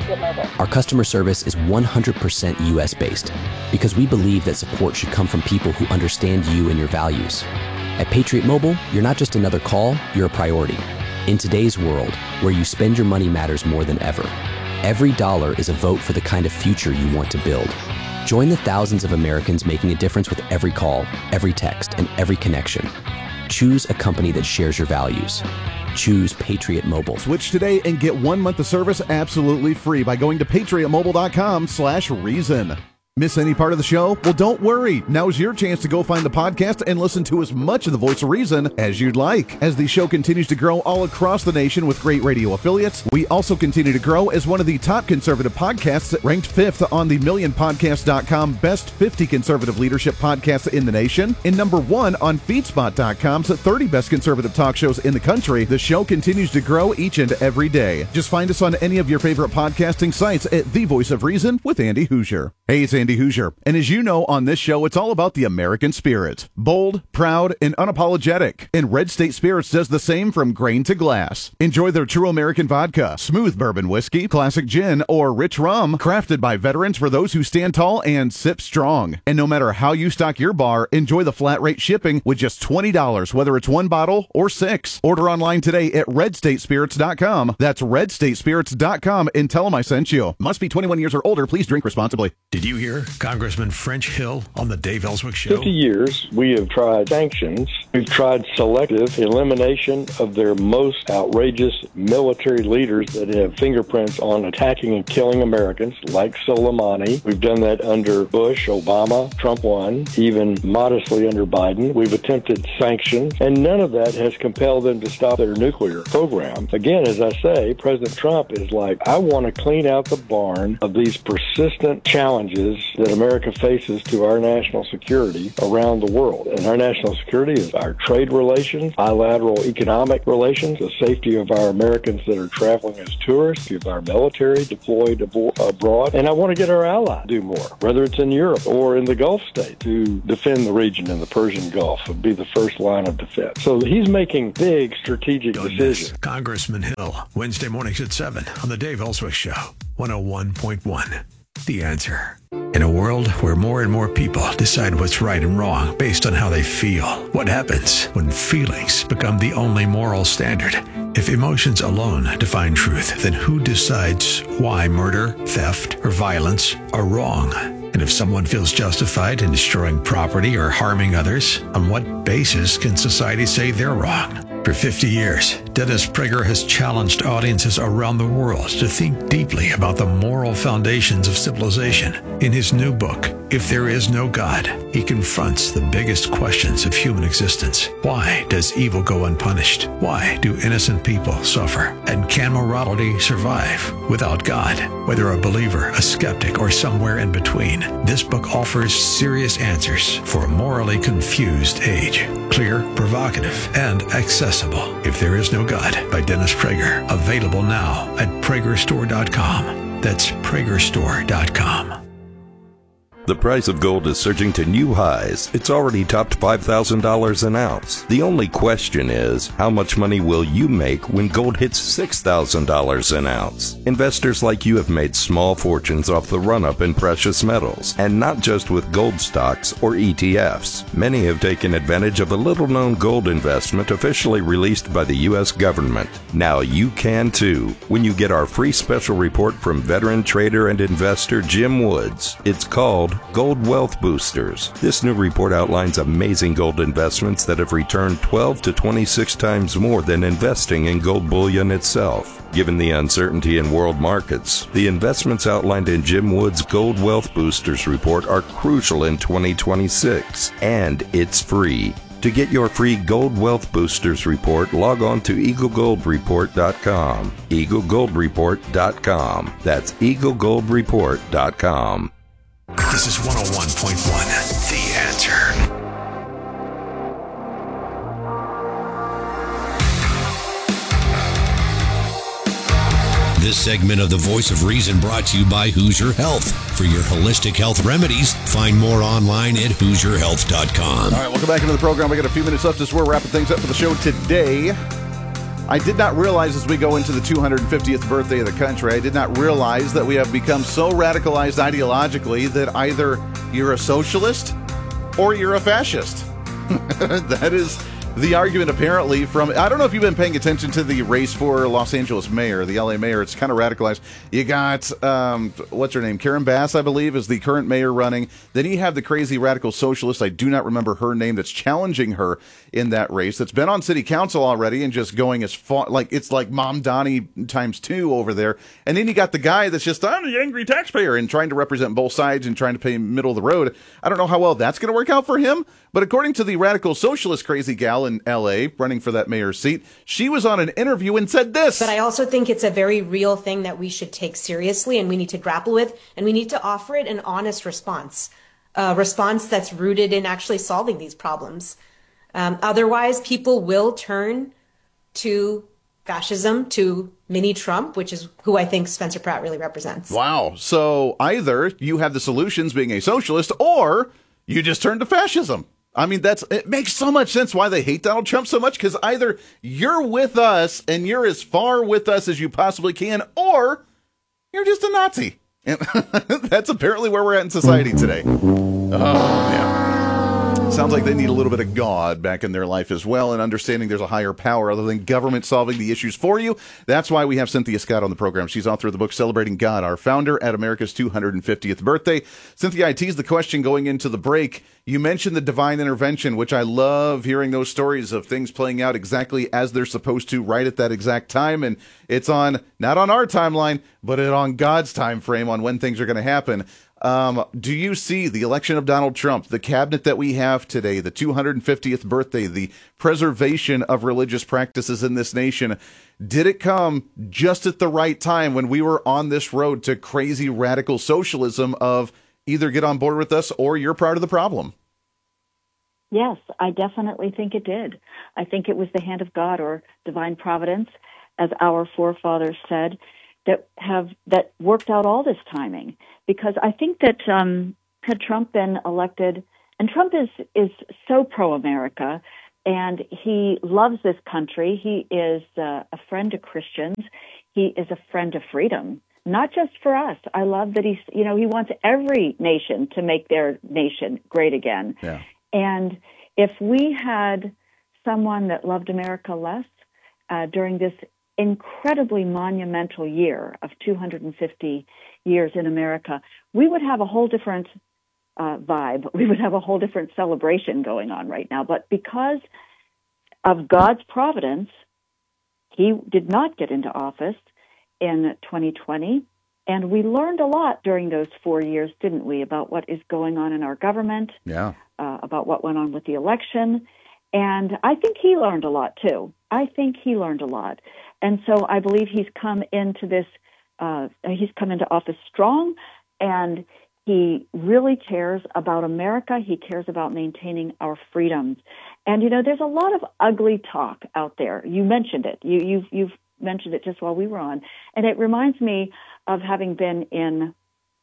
Our customer service is one hundred percent U S based because we believe that support should come from people who understand you and your values. At Patriot Mobile, you're not just another call, you're a priority. In today's world, where you spend your money matters more than ever, every dollar is a vote for the kind of future you want to build. Join the thousands of Americans making a difference with every call, every text, and every connection. Choose a company that shares your values. Choose Patriot Mobile. Switch today and get one month of service absolutely free by going to patriotmobile.com slash reason. Miss any part of the show? Well, don't worry. Now's your chance to go find the podcast and listen to as much of The Voice of Reason as you'd like. As the show continues to grow all across the nation with great radio affiliates, we also continue to grow as one of the top conservative podcasts, ranked fifth on the million podcast dot com Best fifty Conservative Leadership Podcasts in the nation, and number one on feedspot dot com's thirty Best Conservative Talk Shows in the country. The show continues to grow each and every day. Just find us on any of your favorite podcasting sites at The Voice of Reason with Andy Hoosier. Hey, it's Andy Hoosier, and as you know, on this show, it's all about the American spirit. Bold, proud, and unapologetic. And Red State Spirits does the same from grain to glass. Enjoy their true American vodka, smooth bourbon whiskey, classic gin, or rich rum, crafted by veterans for those who stand tall and sip strong. And no matter how you stock your bar, enjoy the flat rate shipping with just twenty dollars, whether it's one bottle or six. Order online today at red state spirits dot com. That's red state spirits dot com, and tell them I sent you. Must be twenty-one years or older. Please drink responsibly. Did you hear Congressman French Hill on the Dave Ellswick Show? fifty years, we have tried sanctions. We've tried selective elimination of their most outrageous military leaders that have fingerprints on attacking and killing Americans, like Soleimani. We've done that under Bush, Obama, Trump one, even modestly under Biden. We've attempted sanctions, and none of that has compelled them to stop their nuclear program. Again, as I say, President Trump is like, I want to clean out the barn of these persistent challenges that America faces to our national security around the world. And our national security is our trade relations, bilateral economic relations, the safety of our Americans that are traveling as tourists, of our military deployed abo- abroad. And I want to get our allies to do more, whether it's in Europe or in the Gulf states, to defend the region in the Persian Gulf and be the first line of defense. So he's making big strategic Don't decisions. miss Congressman Hill, Wednesday mornings at seven on the Dave Ellswick Show, one oh one point one. The Answer. In a world where more and more people decide what's right and wrong based on how they feel, what happens when feelings become the only moral standard? If emotions alone define truth, then who decides why murder, theft, or violence are wrong? And if someone feels justified in destroying property or harming others, on what basis can society say they're wrong? For fifty years, Dennis Prager has challenged audiences around the world to think deeply about the moral foundations of civilization. In his new book, If There Is No God, he confronts the biggest questions of human existence. Why does evil go unpunished? Why do innocent people suffer? And can morality survive without God? Whether a believer, a skeptic, or somewhere in between, this book offers serious answers for a morally confused age. Clear, provocative, and accessible. If There Is No God by Dennis Prager. Available now at Prager Store dot com. That's Prager Store dot com. The price of gold is surging to new highs. It's already topped five thousand dollars an ounce. The only question is, how much money will you make when gold hits six thousand dollars an ounce? Investors like you have made small fortunes off the run-up in precious metals, and not just with gold stocks or E T Fs. Many have taken advantage of a little-known gold investment officially released by the U S government. Now you can too, when you get our free special report from veteran trader and investor Jim Woods. It's called Gold Wealth Boosters. This new report outlines amazing gold investments that have returned twelve to twenty-six times more than investing in gold bullion itself. Given the uncertainty in world markets, the investments outlined in Jim Wood's Gold Wealth Boosters report are crucial in twenty twenty-six, and it's free. To get your free Gold Wealth Boosters report, log on to eagle gold report dot com. eagle gold report dot com. That's eagle gold report dot com. This is one oh one point one, The Answer. This segment of The Voice of Reason brought to you by Hoosier Health. For your holistic health remedies, find more online at hoosier health dot com. All right, welcome back into the program. We got a few minutes left as we're wrapping things up for the show today. I did not realize as we go into the two hundred fiftieth birthday of the country, I did not realize that we have become so radicalized ideologically that either you're a socialist or you're a fascist. That is the argument apparently from, I don't know if you've been paying attention to the race for Los Angeles mayor, the L A mayor. It's kind of radicalized. You got, um, what's her name? Karen Bass, I believe, is the current mayor running. Then you have the crazy radical socialist, I do not remember her name, that's challenging her in that race, that's been on city council already and just going as far, like, it's like Mom Donnie times two over there. And then you got the guy that's just, I'm the angry taxpayer, and trying to represent both sides and trying to pay middle of the road. I don't know how well that's going to work out for him, but according to the radical socialist crazy gal in L A running for that mayor's seat, she was on an interview and said this. But I also think it's a very real thing that we should take seriously and we need to grapple with, and we need to offer it an honest response, a response that's rooted in actually solving these problems. Um, otherwise, people will turn to fascism, to mini Trump, which is who I think Spencer Pratt really represents. Wow. So either you have the solutions being a socialist or you just turn to fascism. I mean, that's, it makes so much sense why they hate Donald Trump so much, because either you're with us and you're as far with us as you possibly can, or you're just a Nazi. And that's apparently where we're at in society today. Oh, man. Sounds like they need a little bit of God back in their life as well, and understanding there's a higher power other than government solving the issues for you. That's why we have Cynthia Scott on the program. She's author of the book Celebrating God, our founder at America's two hundred fiftieth birthday. Cynthia, I teased the question going into the break. You mentioned the divine intervention, which I love hearing those stories of things playing out exactly as they're supposed to right at that exact time. And it's on, not on our timeline, but it on God's time frame on when things are going to happen. Um, do you see the election of Donald Trump, the cabinet that we have today, the two hundred fiftieth birthday, the preservation of religious practices in this nation, did it come just at the right time when we were on this road to crazy radical socialism of either get on board with us or you're part of the problem. Yes, I definitely think it did. I think it was the hand of God or divine providence, as our forefathers said, that have that worked out all this timing. Because I think that um, had Trump been elected, and Trump is is so pro-America, and he loves this country. He is uh, a friend to Christians. He is a friend to freedom, not just for us. I love that he's, you know, he wants every nation to make their nation great again. Yeah. And if we had someone that loved America less uh, during this incredibly monumental year of two hundred fifty years in America, we would have a whole different uh, vibe. We would have a whole different celebration going on right now. But because of God's providence, he did not get into office in twenty twenty. And we learned a lot during those four years, didn't we, about what is going on in our government, yeah, uh, about what went on with the election. And I think he learned a lot, too. I think he learned a lot. And so I believe he's come into this, uh, he's come into office strong, and he really cares about America. He cares about maintaining our freedoms. And, you know, there's a lot of ugly talk out there. You mentioned it. You, you've, you've mentioned it just while we were on. And it reminds me of having been in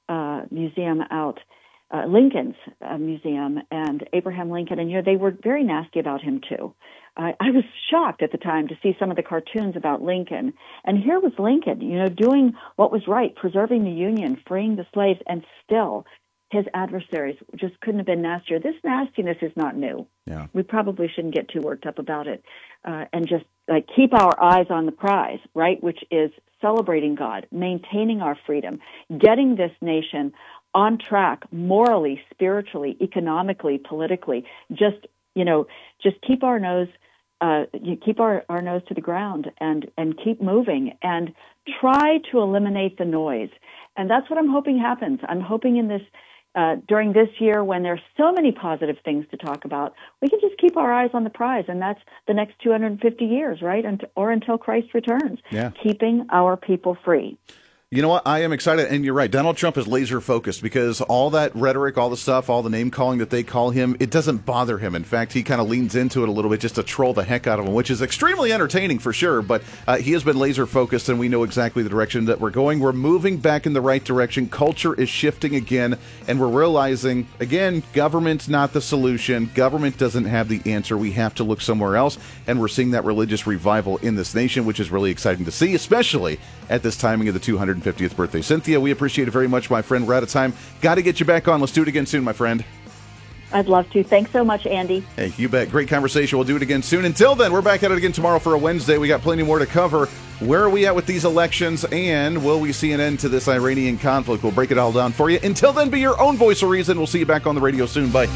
a museum out, uh, Lincoln's uh, museum, and Abraham Lincoln, and, you know, they were very nasty about him, too. Uh, I was shocked at the time to see some of the cartoons about Lincoln. And here was Lincoln, you know, doing what was right, preserving the Union, freeing the slaves, and still his adversaries just couldn't have been nastier. This nastiness is not new. Yeah. We probably shouldn't get too worked up about it, uh, and just like keep our eyes on the prize, right, which is celebrating God, maintaining our freedom, getting this nation on track morally, spiritually, economically, politically. Just, you know, just keep our nose, uh, you keep our, our nose to the ground and, and keep moving and try to eliminate the noise. And that's what I'm hoping happens. I'm hoping in this, uh, during this year when there's so many positive things to talk about, we can just keep our eyes on the prize, and that's the next two hundred fifty years, right? Unt- or until Christ returns. Yeah. Keeping our people free. You know what? I am excited, and you're right. Donald Trump is laser focused because all that rhetoric, all the stuff, all the name calling that they call him, it doesn't bother him. In fact, he kind of leans into it a little bit just to troll the heck out of him, which is extremely entertaining for sure. But uh, he has been laser focused, and we know exactly the direction that we're going. We're moving back in the right direction. Culture is shifting again, and we're realizing, again, government's not the solution. Government doesn't have the answer. We have to look somewhere else, and we're seeing that religious revival in this nation, which is really exciting to see, especially at this timing of the two hundred fiftieth birthday. Cynthia, we appreciate it very much, my friend. We're out of time. Got to get you back on. Let's do it again soon, my friend. I'd love to. Thanks so much, Andy. Hey, you bet. Great conversation. We'll do it again soon. Until then, we're back at it again tomorrow for a Wednesday. We got plenty more to cover. Where are we at with these elections, and will we see an end to this Iranian conflict? We'll break it all down for you. Until then, be your own voice of reason. We'll see you back on the radio soon. Bye.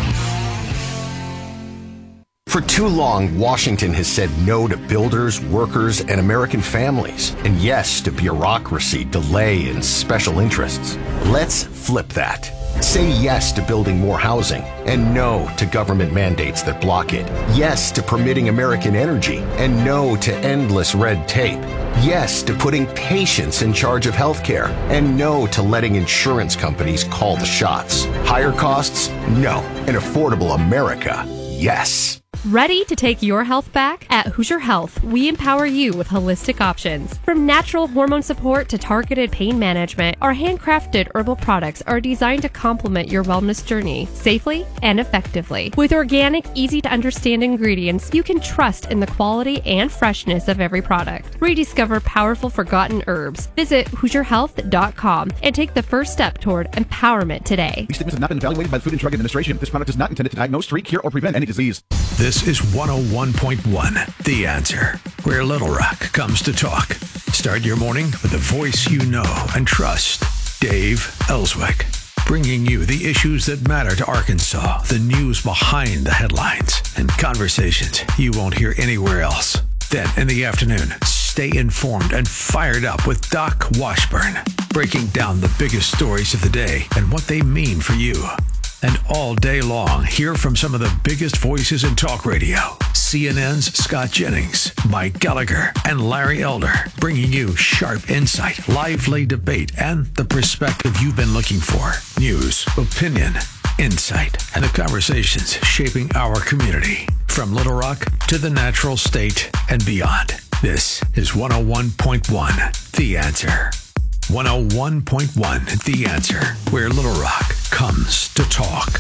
For too long, Washington has said no to builders, workers, and American families, and yes to bureaucracy, delay, and special interests. Let's flip that. Say yes to building more housing, and no to government mandates that block it. Yes to permitting American energy, and no to endless red tape. Yes to putting patients in charge of healthcare, and no to letting insurance companies call the shots. Higher costs? No. An affordable America? Yes. Ready to take your health back? At Hoosier Health, we empower you with holistic options. From natural hormone support to targeted pain management, our handcrafted herbal products are designed to complement your wellness journey safely and effectively. With organic, easy-to-understand ingredients, you can trust in the quality and freshness of every product. Rediscover powerful forgotten herbs. Visit Hoosier Health dot com and take the first step toward empowerment today. These statements have not been evaluated by the Food and Drug Administration. This product is not intended to diagnose, treat, cure, or prevent any disease. This is one oh one point one, The Answer, where Little Rock comes to talk. Start your morning with the voice you know and trust, Dave Ellswick, bringing you the issues that matter to Arkansas, the news behind the headlines, and conversations you won't hear anywhere else. Then in the afternoon, stay informed and fired up with Doc Washburn, breaking down the biggest stories of the day and what they mean for you. And all day long, hear from some of the biggest voices in talk radio. C N N's Scott Jennings, Mike Gallagher, and Larry Elder, bringing you sharp insight, lively debate, and the perspective you've been looking for. News, opinion, insight, and the conversations shaping our community. From Little Rock to the natural state and beyond. This is one oh one point one, The Answer. one oh one point one, The Answer, where Little Rock comes to talk.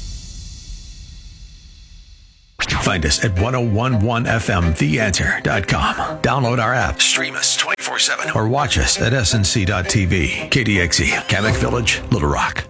Find us at ten eleven F M the answer dot com. Download our app, stream us twenty-four seven, or watch us at S N C dot T V. K D X E, Kamek Village, Little Rock.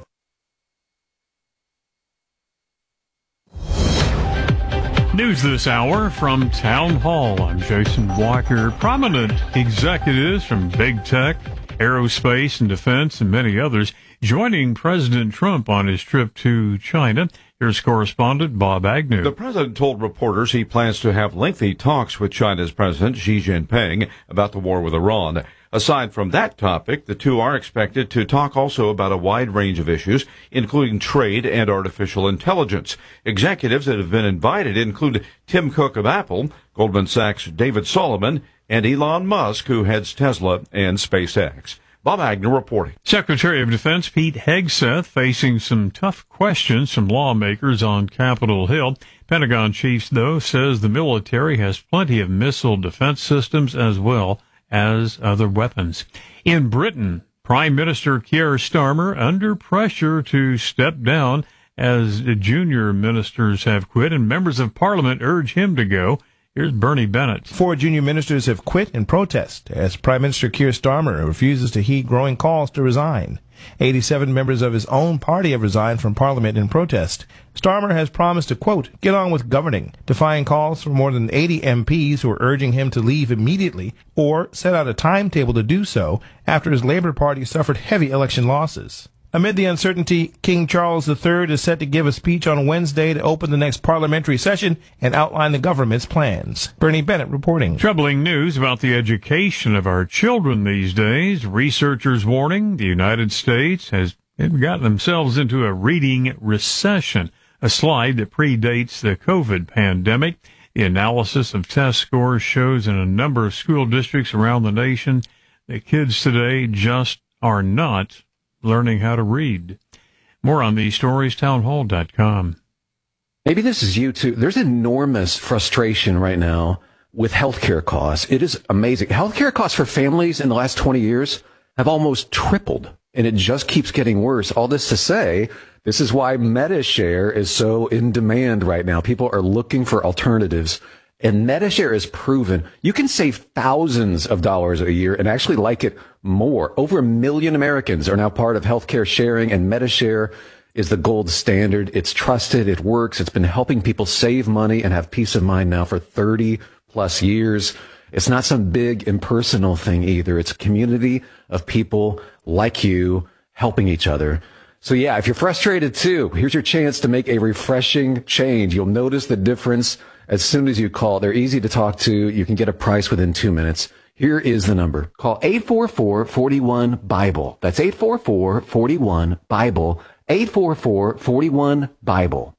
News this hour from Town Hall. I'm Jason Walker. Prominent executives from big tech, aerospace and defense, and many others joining President Trump on his trip to China. Here's correspondent Bob Agnew. The president told reporters he plans to have lengthy talks with China's President Xi Jinping about the war with Iran. Aside from that topic, the two are expected to talk also about a wide range of issues, including trade and artificial intelligence. Executives that have been invited include Tim Cook of Apple, Goldman Sachs' David Solomon, and Elon Musk, who heads Tesla and SpaceX. Bob Agnew reporting. Secretary of Defense Pete Hegseth facing some tough questions from lawmakers on Capitol Hill. Pentagon chief, though, says the military has plenty of missile defense systems as well as other weapons. In Britain, Prime Minister Keir Starmer under pressure to step down as junior ministers have quit and members of Parliament urge him to go. Here's Bernie Bennett. Four junior ministers have quit in protest as Prime Minister Keir Starmer refuses to heed growing calls to resign. eighty-seven members of his own party have resigned from Parliament in protest. Starmer has promised to, quote, get on with governing, defying calls from more than eighty M Ps who are urging him to leave immediately or set out a timetable to do so after his Labour Party suffered heavy election losses. Amid the uncertainty, King Charles the Third is set to give a speech on Wednesday to open the next parliamentary session and outline the government's plans. Bernie Bennett reporting. Troubling news about the education of our children these days. Researchers warning the United States has gotten themselves into a reading recession, a slide that predates the COVID pandemic. The analysis of test scores shows in a number of school districts around the nation that kids today just are not learning how to read. More on these stories, town hall dot com. Maybe this is you too. There's enormous frustration right now with healthcare costs. It is amazing. Healthcare costs for families in the last twenty years have almost tripled, and it just keeps getting worse. All this to say, this is why MediShare is so in demand right now. People are looking for alternatives. And MediShare is proven you can save thousands of dollars a year and actually like it more. Over a million Americans are now part of healthcare sharing, and MediShare is the gold standard. It's trusted. It works. It's been helping people save money and have peace of mind now for thirty plus years. It's not some big impersonal thing either. It's a community of people like you helping each other. So yeah, if you're frustrated too, here's your chance to make a refreshing change. You'll notice the difference as soon as you call. They're easy to talk to. You can get a price within two minutes. Here is the number. Call eight four four, four one, BIBLE. That's eight four four, four one, BIBLE. eight four four, four one, BIBLE.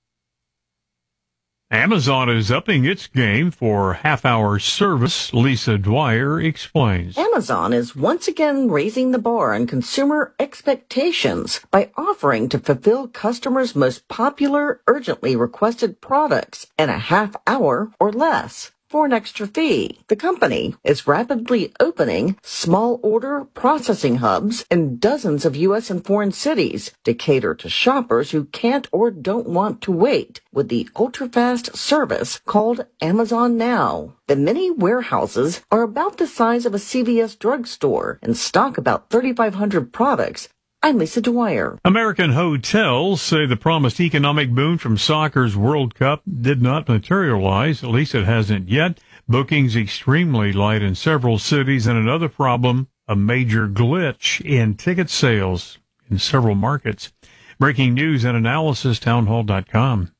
Amazon is upping its game for half-hour service. Lisa Dwyer explains. Amazon is once again raising the bar on consumer expectations by offering to fulfill customers' most popular, urgently requested products in a half hour or less for an extra fee. The company is rapidly opening small order processing hubs in dozens of U S and foreign cities to cater to shoppers who can't or don't want to wait with the ultra-fast service called Amazon Now. The many warehouses are about the size of a C V S drugstore and stock about thirty-five hundred products. I'm Lisa Dwyer. American hotels say the promised economic boon from soccer's World Cup did not materialize. At least it hasn't yet. Bookings extremely light in several cities, and another problem, a major glitch in ticket sales in several markets. Breaking news and analysis, town hall dot com.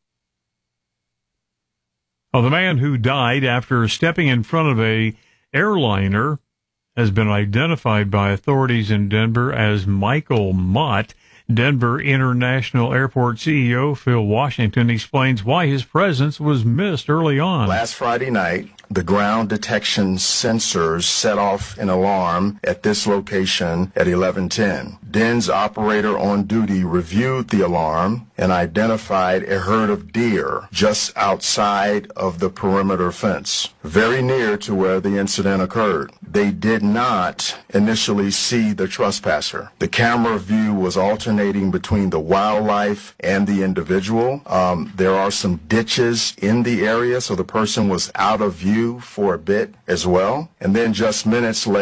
Oh, the man who died after stepping in front of a airliner has been identified by authorities in Denver as Michael Mott. Denver International Airport C E O Phil Washington explains why his presence was missed early on. Last Friday night, the ground detection sensors set off an alarm at this location at eleven ten. D E N's operator on duty reviewed the alarm and identified a herd of deer just outside of the perimeter fence, very near to where the incident occurred. They did not initially see the trespasser. The camera view was alternating between the wildlife and the individual. Um, there are some ditches in the area, so the person was out of view for a bit as well. And then just minutes later,